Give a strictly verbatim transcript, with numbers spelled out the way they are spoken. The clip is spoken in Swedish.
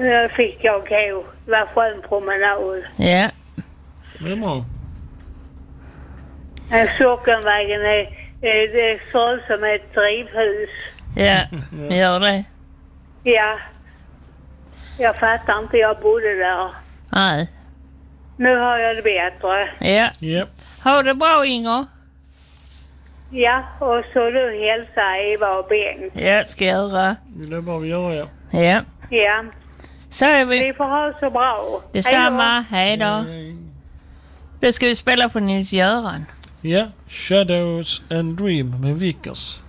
Då fick jag gå. Det var skön promenad. Ja. Det är bra. Sockenvägen är, det ser ut som ett drivhus. Ja, gör det. Ja. Jag fattar inte, jag bodde där. Nej. Nu har jag det bättre. Ja. Yep. Ha det bra, Inger. Ja, och så du hälsa Eva och Bengt. Ja, ska jag göra. Det är bara vi gör, ja. Ja. Ja. Så är vi. Ni får ha så bra. Detsamma. Hej då. Hej. Då ska vi spela för Nils Göran. Ja, Shadows and Dream med Vickers.